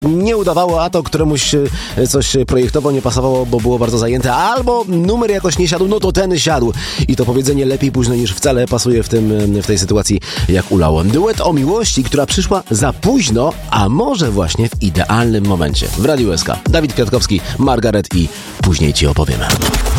nie udawało, a to któremuś coś projektowo nie pasowało, bo było bardzo zajęte, albo numer jakoś nie siadł, no to ten siadł. I to powiedzenie lepiej późno niż wcale pasuje w tej sytuacji jak ulało. Duet o miłości, która przyszła za późno, a może właśnie w idealnym momencie. W Radiu SK. Dawid Kwiatkowski, Margaret i później ci opowiemy.